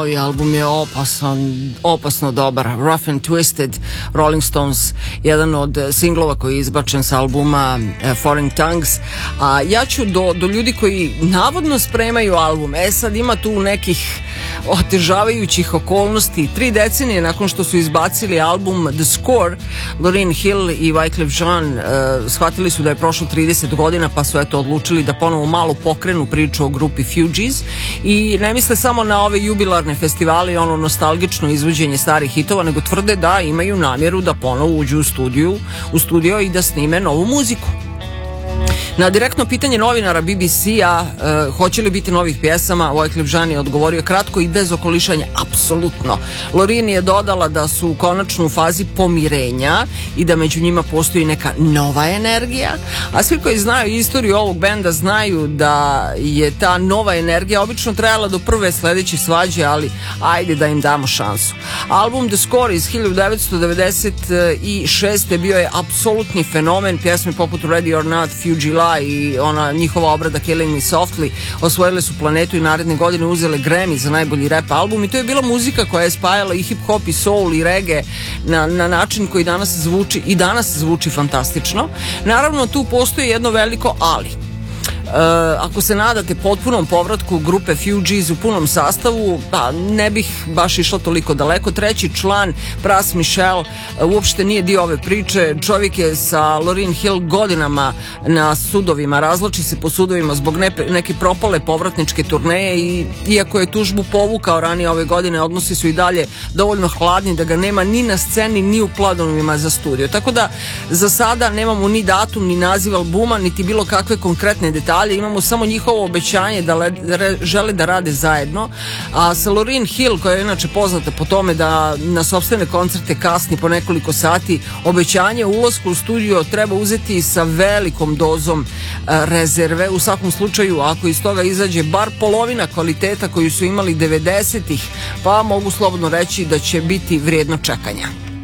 novi album je opasno dobar. Rough and Twisted, Rolling Stones, jedan od singlova koji je izbačen sa albuma Foreign Tongues. A ja ću do ljudi koji navodno spremaju album. Sad ima tu nekih otežavajućih okolnosti. 3 decenije nakon što su izbacili album The Score, Lauryn Hill i Wyclef Jean shvatili su da je prošlo 30 godina, pa su odlučili da ponovo malo pokrenu priču o grupi Fugees i ne misle samo na ove jubilarne festivale i ono nostalgično izvođenje starih hitova, nego tvrde da imaju namjeru da ponovo uđu u studio i da snime novu muziku. Na direktno pitanje novinara BBC-a hoće li biti novih pjesama, Wyclef Jean je odgovorio kratko i bez okolišanja, apsolutno. Lauryn je dodala da su konačno u fazi pomirenja i da među njima postoji neka nova energija, a svi koji znaju istoriju ovog benda znaju da je ta nova energija obično trajala do prve sledeće svađe, ali ajde da im damo šansu. Album The Score iz 1996. bio je apsolutni fenomen, pjesme poput Ready or Not, Fugees i ona njihova obrada Killing Me Softly osvojile su planetu i naredne godine uzele Grammy za najbolji rap album i to je bila muzika koja je spajala i hip hop i soul i reggae na način koji danas zvuči fantastično. Naravno tu postoji jedno veliko ali. Ako se nadate potpunom povratku grupe Fugees u punom sastavu, pa ne bih baš išla toliko daleko. Treći član, Pras Michel, uopšte nije dio ove priče. Čovjek je sa Lauryn Hill godinama na sudovima, razvlači se po sudovima zbog neke propale povratničke turneje i iako je tužbu povukao ranije ove godine, odnosi su i dalje dovoljno hladni da ga nema ni na sceni ni u planovima za studio. Tako da za sada nemamo ni datum, ni naziv albuma, niti bilo kakve konkretne detalje. Imamo samo njihovo obećanje da žele da rade zajedno, a sa Lauryn Hill, koja je inače poznata po tome da na sopstvene koncerte kasni po nekoliko sati, obećanje o ulasku u studio treba uzeti sa velikom dozom rezerve. U svakom slučaju, ako iz toga izađe bar polovina kvaliteta koju su imali 90-ih, pa mogu slobodno reći da će biti vrijedno čekanja.